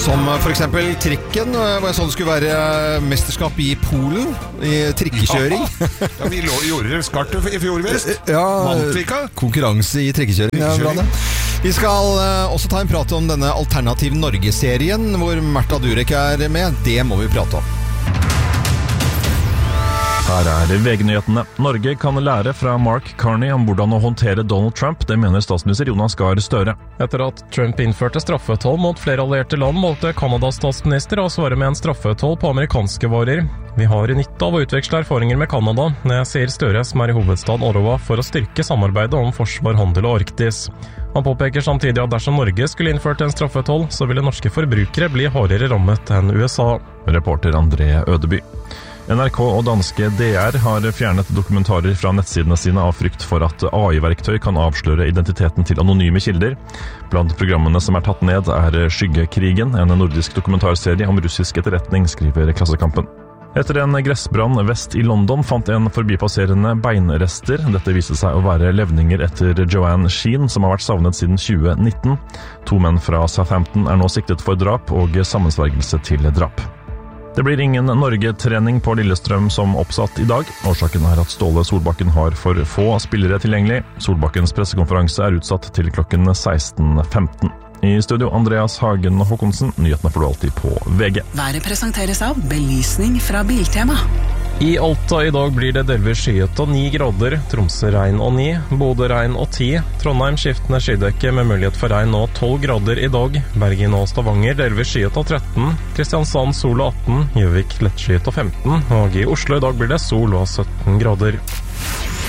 Som for eksempel trikken, hvor jeg så det skulle være mesterskap i Polen, i trikkekjøring. Ja, vi gjorde det skarpt I fjor vest. Ja, Mantvika. konkurranse I trikkekjøring. Ja, vi skal også ta en prat om denne Alternativ Norge-serien, hvor Märtha Durek med. Det må vi prate om. Her VG-nyhetene. Norge kan lære fra Mark Carney om hvordan å håndtere Donald Trump, det mener statsminister Jonas Gahr Støre. Etter at Trump innførte straffetoll mot flere allierte land, valgte Kanadas statsminister å svare med en straffetoll på amerikanske varer. Vi har nytte av å utveksle erfaringer med Kanada, sier Støre, som I hovedstaden Ottawa, for å styrke samarbeidet om forsvar, handel og Arktis. Han påpeker samtidig at dersom Norge skulle innført en straffetoll, så ville norske forbrukere bli hardere rammet enn USA. Reporter André Ødeby. NRK og danske DR har fjernet dokumentarer fra nettsidene sine av frykt for at AI-verktøy kan avsløre identiteten til anonyme kilder. Blant programmene som tatt ned Skyggekrigen, en nordisk dokumentarserie om russisk etterretning, skriver Klassekampen. Etter en gressbrann vest I London fant en forbipasserende beinrester. Dette viste seg å være levninger etter Joanne Sheen, som har vært savnet siden 2019. 2 menn fra Southampton nå siktet for drap og sammensvergelse til drap. Det blir ingen Norge-trening på Lillestrøm som oppsatt I dag. Årsaken at Ståle Solbakken har for få spillere tilgjengelig. Solbakkens pressekonferanse utsatt til klokken 16:15. I studio Andreas Hagen Håkonsen, nyhetene får du alltid på VG. Været presenteres av belysning fra Biltema. I Alta I dag blir det delvis skyet og 9 grader, Tromsø regn og 9, Bodø regn og 10, Trondheim skiftende skydekke med mulighet for regn og 12 grader I dag, Bergen og Stavanger delvis skyet og 13, Kristiansand sol og 18, Gjøvik lettskyet og 15, og I Oslo I dag blir det sol og 17 grader.